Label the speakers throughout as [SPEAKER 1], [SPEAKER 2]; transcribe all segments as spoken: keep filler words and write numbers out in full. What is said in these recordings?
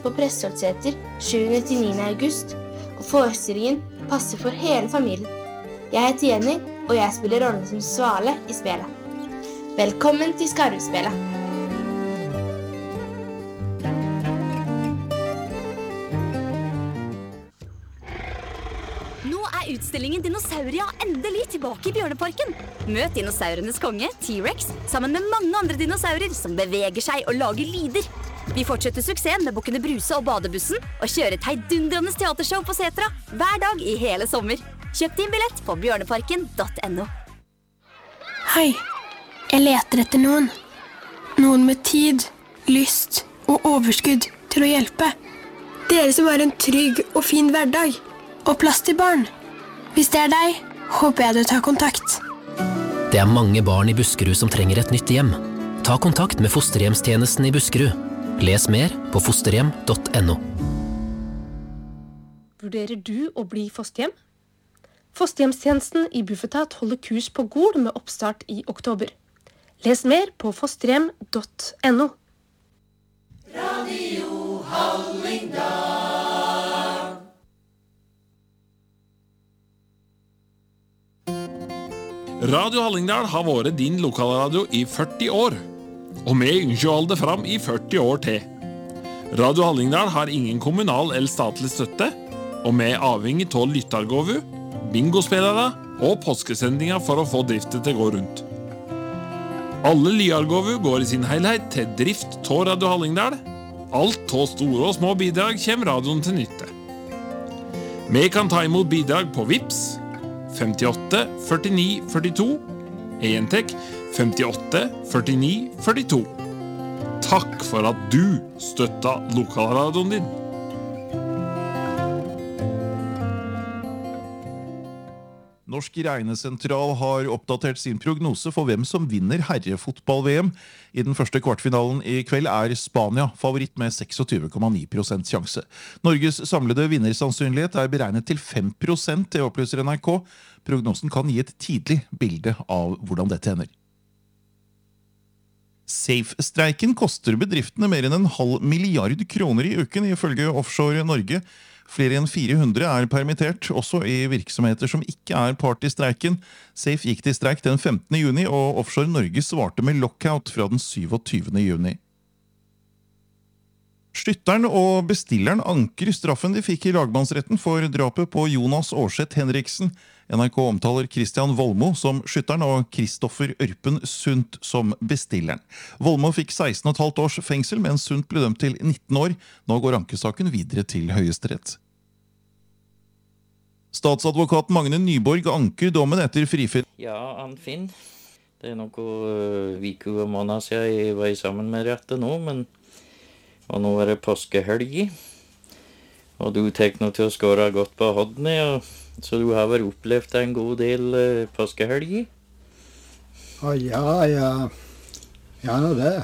[SPEAKER 1] på Prestholtseter sjuende til niende august, og forestillingen passer for hele familien. Jeg heter Jenny, og jeg spiller rollen som Svale i spillet. Velkommen til Skarvspillet!
[SPEAKER 2] Utstillingen Dinosauria endelig tilbake i Bjørneparken. Møt dinosaurenes konge, T-Rex, sammen med mange andre dinosaurer som beveger seg og lager lyder. Vi fortsetter suksessen med Bukkene Bruse og Badebussen, og kjører et heidundrende teatershow på Setra hver dag i hele sommer. Kjøp din billett på bjørneparken punktum no.
[SPEAKER 3] Hei, jeg leter etter noen. Noen med tid, lyst og overskudd til å hjelpe. Dere som har en trygg og fin hverdag, og plass til barn. Hvis det er deg, håper jeg du tar kontakt.
[SPEAKER 4] Det er mange barn i Buskerud som trenger et nytt hjem. Ta kontakt med fosterhjemstjenesten i Buskerud. Les mer på fosterhjem punktum no.
[SPEAKER 5] Vurderer du å bli fosterhjem? Fosterhjemstjenesten i Bufetat holder kurs på Gol med oppstart i oktober. Les mer på fosterhjem punktum no.
[SPEAKER 6] Radio Hallingdal. Radio Hallingdal har vært din lokalradio i førti år, og vi ønsker å holde det fram i førti år til. Radio Hallingdal har ingen kommunal eller statlig støtte, og vi er avhengig av lyttargåvu, bingospillere og påskesendinger for å få driften til å gå rundt. Alle lyargåvu går i sin helhet til drift av Radio Hallingdal. Alt av store og små bidrag kommer radioen til nytte. Vi kan ta imot bidrag på Vips femtiåtte førtini førtito, Entek femtiåtte førtini førtito. Takk for at du støtter lokalradioen din.
[SPEAKER 7] Norsk regnesentral har oppdatert sin prognose for hvem som vinner herrefotball-V M. I den første kvartfinalen i kveld er Spania favoritt med tjueseks komma ni prosent sjanse. Norges samlede vinnersannsynlighet er beregnet til fem prosent, det opplyser N R K. Prognosen kan gi et tidlig bilde av hvordan dette ender. Safe-streiken koster bedriftene mer enn en halv milliard kroner i uken, ifølge Offshore Norge. Flere enn fire hundre er permittert, også i virksomheter som ikke er part i streiken. Safe gikk til streik den femtende juni, og Offshore Norge svarte med lockout fra den syvogtyvende juni. Skytteren og bestilleren anker straffen de fikk i lagmannsretten for drapet på Jonas Aarseth Henriksen. N R K omtaler Christian Volmo som skytteren og Kristoffer Ørpen Sundt som bestilleren. Volmo fikk seksten og et halvt års fengsel, mens Sundt ble dømt til nitten år. Nå går ankesaken videre til Høyesterett. Statsadvokat Magne Nyborg anker dommen etter frifinn.
[SPEAKER 8] Ja, Ann-Finn. Det er noe uh, viku og måneder siden jeg var sammen med rette nå, men og nå er det påskehelg. Og du tek noe til å skåre godt på hodene, og så du har vel opplevd en god del uh, påskehelg?
[SPEAKER 9] Å ja, ja. Ja, nå det.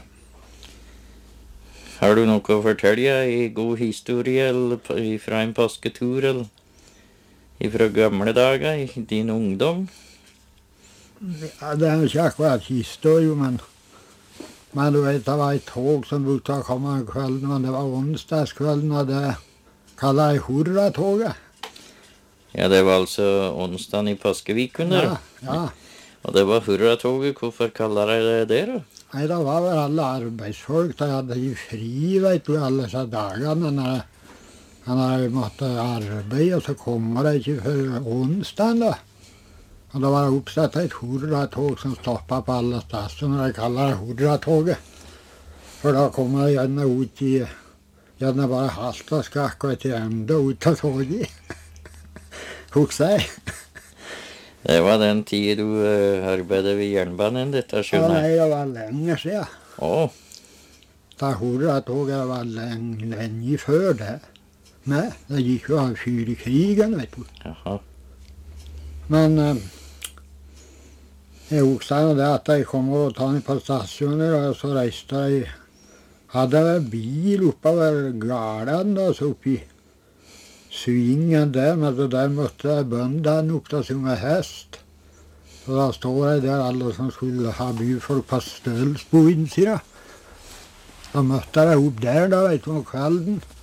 [SPEAKER 8] Har du noe å fortelle i god historie, eller fra en påsketur, eller fra gamle dager, i din ungdom?
[SPEAKER 9] Ja, det er ikke akkurat historie, men, men du vet, det var et tog som brukte å komme en kveld, men det var onsdagskvelden, og det kaller jeg Hurra-toget.
[SPEAKER 8] Ja, det var altså onsdagen i påskeviken der.
[SPEAKER 9] Ja, ja.
[SPEAKER 8] Og det var Hurra-toget. Hvorfor kaller jeg det det da?
[SPEAKER 9] Nei, det var vel alle arbeidsfolk. De hadde i fri, vet du, alle disse dagene. Når, når de måtte arbeide, og så kommer de ikke før onsdagen da. Og da var det oppsatt et Hurra-tog som stoppet på alle stasjoner. De kaller det Hurra-toget. For da kommer de gjerne ut i, gjerne bare halt og skakk og etter enda ut av toget. Husker jeg.
[SPEAKER 8] Det var den tid du uh, arbeidet ved jernbanen, dette skjønner jeg.
[SPEAKER 9] Ja, nei, det var lenge siden.
[SPEAKER 8] Åh.
[SPEAKER 9] Da Hurra-toget var lenge, lenge før det. Nei, det gikk jo av fyrkrigen, vet du.
[SPEAKER 8] Jaha.
[SPEAKER 9] Men uh, jeg husker jo det at de kom og ta meg på stasjoner, og så reiste de, hadde jeg bil oppover Garden, og så oppi svingen der, men der måtte bøndene opp til å synge hest. Så da står jeg der, alle som skulle ha byfolk på Stølsboen, sier jeg. Da møtte jeg opp der, da, vet du, om kvelden.